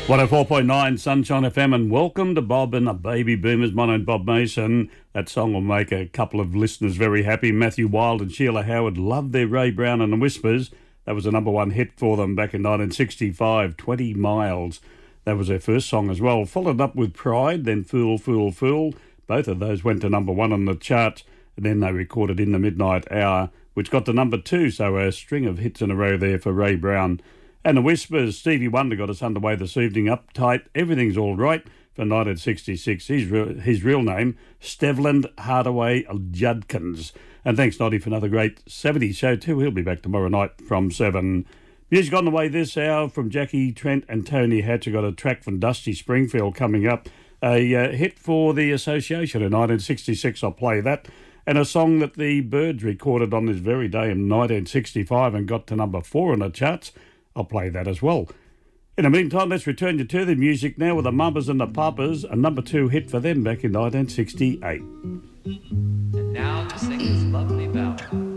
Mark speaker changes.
Speaker 1: 104.9 Sunshine FM, and welcome to Bob and the Baby Boomers. My name's Bob Mason. That song will make a couple of listeners very happy. Matthew Wilde and Sheila Howard loved their Ray Brown and the Whispers. That was a number one hit for them back in 1965, 20 Miles. That was their first song as well. Followed up with Pride, then Fool, Fool, Fool. Both of those went to number one on the charts, and then they recorded In the Midnight Hour, which got to number two, so a string of hits in a row there for Ray Brown. And the Whispers, Stevie Wonder got us underway this evening. Uptight, Everything's All Right for 1966. His real name, Stevland Hardaway Judkins. And thanks, Noddy, for another great 70s show too. He'll be back tomorrow night from 7. Music on the way this hour from Jackie Trent and Tony Hatcher. Got a track from Dusty Springfield coming up. A hit for the Association in 1966. I'll play that. And a song that the Byrds recorded on this very day in 1965 and got to number 4 on the charts. I'll play that as well. In the meantime, let's return you to the music now with the Mamas and the Papas, a number 2 hit for them back in 1968.
Speaker 2: And now to sing this lovely ballad.